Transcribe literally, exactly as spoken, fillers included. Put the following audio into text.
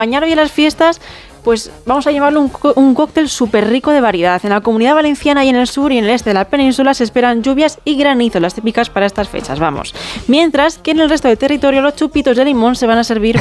acompañar hoy a las fiestas, pues vamos a llamarlo un, co- un cóctel súper rico de variedad. En la Comunidad Valenciana y en el sur y en el este de la península se esperan lluvias y granizo, las típicas para estas fechas, vamos. Mientras que en el resto del territorio los chupitos de limón se van a servir